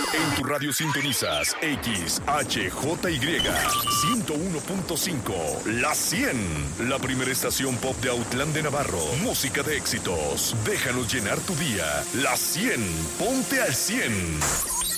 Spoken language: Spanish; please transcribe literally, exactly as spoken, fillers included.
En tu radio sintonizas X H J Y ciento uno punto cinco, La cien, la primera estación pop de Autlán de Navarro. Música de éxitos, déjanos llenar tu día. La cien, ponte al cien.